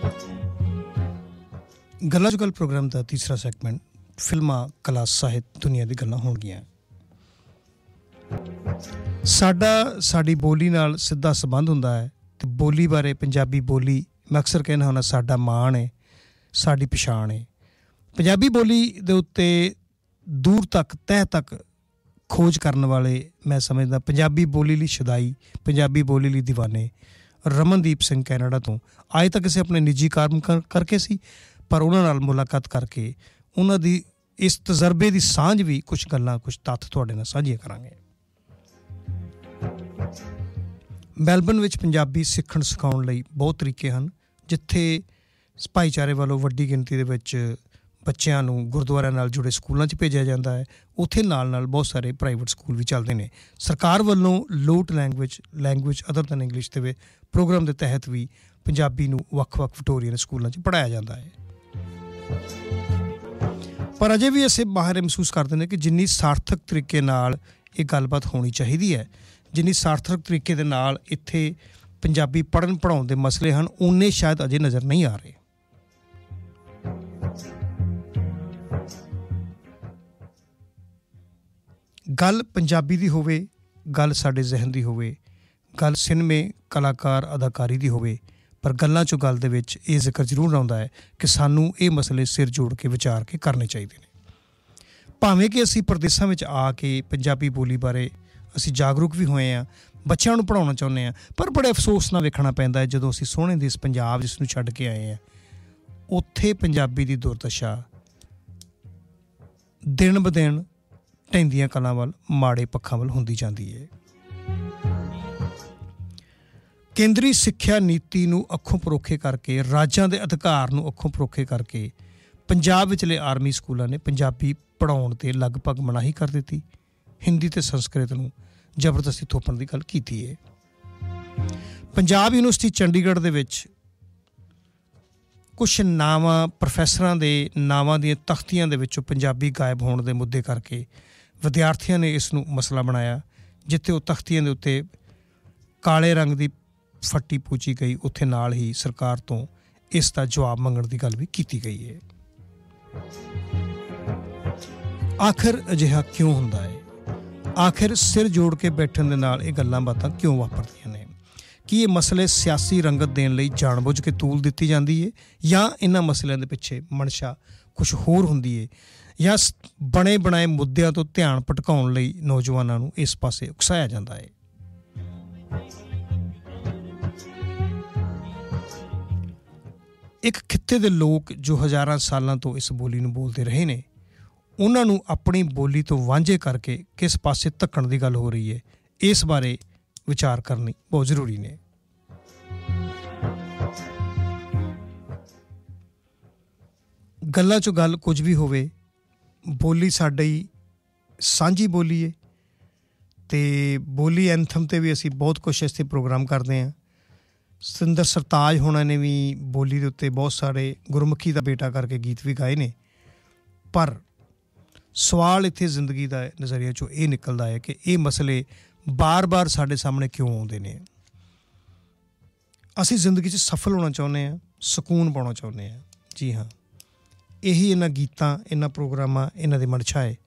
ਗੱਲਾਂ 'ਚ ਗੱਲ ਪ੍ਰੋਗਰਾਮ ਦਾ ਤੀਸਰਾ ਸੈਗਮੈਂਟ ਫਿਲਮਾਂ, ਕਲਾ, ਸਾਹਿਤ, ਦੁਨੀਆ ਦੀ ਗੱਲਾਂ ਹੋਣਗੀਆਂ। ਸਾਡੀ ਬੋਲੀ ਨਾਲ ਸਿੱਧਾ ਸੰਬੰਧ ਹੁੰਦਾ ਹੈ ਅਤੇ ਬੋਲੀ ਬਾਰੇ, ਪੰਜਾਬੀ ਬੋਲੀ ਮੈਂ ਅਕਸਰ ਕਹਿਣਾ ਹੁੰਦਾ ਸਾਡਾ ਮਾਣ ਹੈ, ਸਾਡੀ ਪਛਾਣ ਹੈ। ਪੰਜਾਬੀ ਬੋਲੀ ਦੇ ਉੱਤੇ ਦੂਰ ਤੱਕ, ਤਹਿ ਤੱਕ ਖੋਜ ਕਰਨ ਵਾਲੇ ਮੈਂ ਸਮਝਦਾ ਪੰਜਾਬੀ ਬੋਲੀ ਲਈ ਸ਼ੁਦਾਈ, ਪੰਜਾਬੀ ਬੋਲੀ ਲਈ ਦੀਵਾਨੇ ਰਮਨਦੀਪ ਸਿੰਘ ਕੈਨੇਡਾ ਤੋਂ ਅੱਜ ਤੱਕ ਅਸੀਂ ਆਪਣੇ ਨਿੱਜੀ ਕਾਰਮ ਕਰਕੇ ਸੀ, ਪਰ ਉਹਨਾਂ ਨਾਲ ਮੁਲਾਕਾਤ ਕਰਕੇ ਉਹਨਾਂ ਦੀ ਇਸ ਤਜਰਬੇ ਦੀ ਸਾਂਝ ਵੀ ਕੁਛ ਗੱਲਾਂ, ਕੁਛ ਤੱਥ ਤੁਹਾਡੇ ਨਾਲ ਸਾਂਝੀਆਂ ਕਰਾਂਗੇ। ਮੈਲਬਰਨ ਵਿੱਚ ਪੰਜਾਬੀ ਸਿੱਖਣ ਸਿਖਾਉਣ ਲਈ ਬਹੁਤ ਤਰੀਕੇ ਹਨ, ਜਿੱਥੇ ਭਾਈਚਾਰੇ ਵੱਲੋਂ ਵੱਡੀ ਗਿਣਤੀ ਦੇ ਵਿੱਚ ਬੱਚਿਆਂ ਨੂੰ ਗੁਰਦੁਆਰਿਆਂ ਨਾਲ ਜੁੜੇ ਸਕੂਲਾਂ 'ਚ ਭੇਜਿਆ ਜਾਂਦਾ ਹੈ। ਉੱਥੇ ਨਾਲ ਨਾਲ ਬਹੁਤ ਸਾਰੇ ਪ੍ਰਾਈਵੇਟ ਸਕੂਲ ਵੀ ਚੱਲਦੇ ਨੇ। ਸਰਕਾਰ ਵੱਲੋਂ ਲੋਟ ਲੈਂਗੁਏਜ ਅਦਰ ਦੈਨ ਇੰਗਲਿਸ਼ ਦੇ ਪ੍ਰੋਗਰਾਮ ਦੇ ਤਹਿਤ ਵੀ ਪੰਜਾਬੀ ਨੂੰ ਵੱਖ-ਵੱਖ ਵਿਕਟੋਰੀਅਨ ਸਕੂਲਾਂ 'ਚ ਪੜ੍ਹਾਇਆ ਜਾਂਦਾ ਹੈ। ਪਰ ਅਜੇ ਵੀ ਅਸੀਂ ਬਾਹਰ ਮਹਿਸੂਸ ਕਰਦੇ ਨੇ ਕਿ ਜਿੰਨੀ ਸਾਰਥਕ ਤਰੀਕੇ ਨਾਲ ਇਹ ਗੱਲਬਾਤ ਹੋਣੀ ਚਾਹੀਦੀ ਹੈ, ਜਿੰਨੀ ਸਾਰਥਕ ਤਰੀਕੇ ਦੇ ਨਾਲ ਇੱਥੇ ਪੰਜਾਬੀ ਪੜ੍ਹਨ ਪੜ੍ਹਾਉਣ ਦੇ ਮਸਲੇ ਹਨ, ਓਨੇ ਸ਼ਾਇਦ ਅਜੇ ਨਜ਼ਰ ਨਹੀਂ ਆ ਰਹੇ। ਗੱਲ ਪੰਜਾਬੀ ਦੀ ਹੋਵੇ, ਗੱਲ ਸਾਡੇ ਜ਼ਿਹਨ ਦੀ ਹੋਵੇ, ਗੱਲ ਸਿਨੇਮੇ, ਕਲਾਕਾਰ, ਅਦਾਕਾਰੀ ਦੀ ਹੋਵੇ, ਪਰ ਗੱਲਾਂ 'ਚੋਂ ਗੱਲ ਦੇ ਵਿੱਚ ਇਹ ਜ਼ਿਕਰ ਜ਼ਰੂਰ ਆਉਂਦਾ ਹੈ ਕਿ ਸਾਨੂੰ ਇਹ ਮਸਲੇ ਸਿਰ ਜੋੜ ਕੇ ਵਿਚਾਰ ਕੇ ਕਰਨੇ ਚਾਹੀਦੇ ਨੇ। ਭਾਵੇਂ ਕਿ ਅਸੀਂ ਪ੍ਰਦੇਸ਼ਾਂ ਵਿੱਚ ਆ ਕੇ ਪੰਜਾਬੀ ਬੋਲੀ ਬਾਰੇ ਅਸੀਂ ਜਾਗਰੂਕ ਵੀ ਹੋਏ ਹਾਂ, ਬੱਚਿਆਂ ਨੂੰ ਪੜ੍ਹਾਉਣਾ ਚਾਹੁੰਦੇ ਹਾਂ, ਪਰ ਬੜੇ ਅਫਸੋਸ ਨਾਲ ਵੇਖਣਾ ਪੈਂਦਾ ਹੈ ਜਦੋਂ ਅਸੀਂ ਸੋਹਣੇ ਦੇਸ਼ ਪੰਜਾਬ ਜਿਸ ਨੂੰ ਛੱਡ ਕੇ ਆਏ ਹਾਂ, ਉੱਥੇ ਪੰਜਾਬੀ ਦੀ ਦੁਰਦਸ਼ਾ ਦਿਨ ਬ ਦਿਨ ਢਹਿੰਦੀਆਂ ਕਲਾਂ ਵੱਲ, ਮਾੜੇ ਪੱਖਾਂ ਵੱਲ ਹੁੰਦੀ ਜਾਂਦੀ ਹੈ। ਕੇਂਦਰੀ ਸਿੱਖਿਆ ਨੀਤੀ ਨੂੰ ਅੱਖੋਂ ਪਰੋਖੇ ਕਰਕੇ, ਰਾਜਾਂ ਦੇ ਅਧਿਕਾਰ ਨੂੰ ਅੱਖੋਂ ਪਰੋਖੇ ਕਰਕੇ ਪੰਜਾਬ ਵਿਚਲੇ ਆਰਮੀ ਸਕੂਲਾਂ ਨੇ ਪੰਜਾਬੀ ਪੜ੍ਹਾਉਣ 'ਤੇ ਲਗਭਗ ਮਨਾਹੀ ਕਰ ਦਿੱਤੀ। ਹਿੰਦੀ ਅਤੇ ਸੰਸਕ੍ਰਿਤ ਨੂੰ ਜ਼ਬਰਦਸਤੀ ਥੋਪਣ ਦੀ ਗੱਲ ਕੀਤੀ ਹੈ। ਪੰਜਾਬ ਯੂਨੀਵਰਸਿਟੀ ਚੰਡੀਗੜ੍ਹ ਦੇ ਵਿੱਚ ਕੁਛ ਨਾਵਾਂ, ਪ੍ਰੋਫੈਸਰਾਂ ਦੇ ਨਾਵਾਂ ਦੀਆਂ ਤਖਤੀਆਂ ਦੇ ਵਿੱਚੋਂ ਪੰਜਾਬੀ ਗਾਇਬ ਹੋਣ ਦੇ ਮੁੱਦੇ ਕਰਕੇ ਵਿਦਿਆਰਥੀਆਂ ਨੇ ਇਸ ਨੂੰ ਮਸਲਾ ਬਣਾਇਆ। ਜਿੱਥੇ ਉਹ ਤਖਤੀਆਂ ਦੇ ਉੱਤੇ ਕਾਲੇ ਰੰਗ ਦੀ ਫੱਟੀ ਪੂਚੀ ਗਈ, ਉੱਥੇ ਨਾਲ ਹੀ ਸਰਕਾਰ ਤੋਂ ਇਸ ਦਾ ਜਵਾਬ ਮੰਗਣ ਦੀ ਗੱਲ ਵੀ ਕੀਤੀ ਗਈ ਹੈ। ਆਖਿਰ ਅਜਿਹਾ ਕਿਉਂ ਹੁੰਦਾ ਹੈ? ਆਖਿਰ ਸਿਰ ਜੋੜ ਕੇ ਬੈਠਣ ਦੇ ਨਾਲ ਇਹ ਗੱਲਾਂ ਬਾਤਾਂ ਕਿਉਂ ਵਾਪਰਦੀਆਂ ਨੇ? ਕੀ ਇਹ ਮਸਲੇ ਸਿਆਸੀ ਰੰਗਤ ਦੇਣ ਲਈ ਜਾਣਬੁੱਝ ਕੇ ਤੂਲ ਦਿੱਤੀ ਜਾਂਦੀ ਹੈ, ਜਾਂ ਇਹਨਾਂ ਮਸਲਿਆਂ ਦੇ ਪਿੱਛੇ ਮਨਸ਼ਾ ਕੁਛ ਹੋਰ ਹੁੰਦੀ ਹੈ, ਜਾਂ ਬਣੇ ਬਣਾਏ ਮੁੱਦਿਆਂ ਤੋਂ ਧਿਆਨ ਭਟਕਾਉਣ ਲਈ ਨੌਜਵਾਨਾਂ ਨੂੰ ਇਸ ਪਾਸੇ ਉਕਸਾਇਆ ਜਾਂਦਾ ਹੈ? ਇੱਕ ਖਿੱਤੇ ਦੇ ਲੋਕ ਜੋ ਹਜ਼ਾਰਾਂ ਸਾਲਾਂ ਤੋਂ ਇਸ ਬੋਲੀ ਨੂੰ ਬੋਲਦੇ ਰਹੇ ਨੇ, ਉਹਨਾਂ ਨੂੰ ਆਪਣੀ ਬੋਲੀ ਤੋਂ ਵਾਂਝੇ ਕਰਕੇ ਕਿਸ ਪਾਸੇ ਧੱਕਣ ਦੀ ਗੱਲ ਹੋ ਰਹੀ ਹੈ, ਇਸ ਬਾਰੇ ਵਿਚਾਰ ਕਰਨੀ ਬਹੁਤ ਜ਼ਰੂਰੀ ਨੇ। ਗੱਲਾਂ 'ਚੋਂ ਗੱਲ ਕੁਝ ਵੀ ਹੋਵੇ, ਬੋਲੀ ਸਾਡੀ ਸਾਂਝੀ ਬੋਲੀ ਹੈ ਅਤੇ ਬੋਲੀ ਐਂਥਮ 'ਤੇ ਵੀ ਅਸੀਂ ਬਹੁਤ ਕੁਛ ਇੱਥੇ ਪ੍ਰੋਗਰਾਮ ਕਰਦੇ ਹਾਂ। ਸਤਿੰਦਰ ਸਰਤਾਜ ਹੋਣਾ ਨੇ ਵੀ ਬੋਲੀ ਦੇ ਉੱਤੇ ਬਹੁਤ ਸਾਰੇ ਗੁਰਮੁਖੀ ਦਾ ਬੇਟਾ ਕਰਕੇ ਗੀਤ ਵੀ ਗਾਏ ਨੇ। ਪਰ ਸਵਾਲ ਇੱਥੇ ਜ਼ਿੰਦਗੀ ਦਾ ਨਜ਼ਰੀਏ 'ਚੋਂ ਇਹ ਨਿਕਲਦਾ ਹੈ ਕਿ ਇਹ ਮਸਲੇ ਬਾਰ-ਬਾਰ ਸਾਡੇ ਸਾਹਮਣੇ ਕਿਉਂ ਆਉਂਦੇ ਨੇ? ਅਸੀਂ ਜ਼ਿੰਦਗੀ 'ਚ ਸਫਲ ਹੋਣਾ ਚਾਹੁੰਦੇ ਹਾਂ, ਸਕੂਨ ਪਾਉਣਾ ਚਾਹੁੰਦੇ ਹਾਂ। ਜੀ ਹਾਂ, ਇਹੀ ਇਹਨਾਂ ਗੀਤਾਂ, ਇਹਨਾਂ ਪ੍ਰੋਗਰਾਮਾਂ, ਇਹਨਾਂ ਦੀ ਮਨਸ਼ਾ ਹੈ।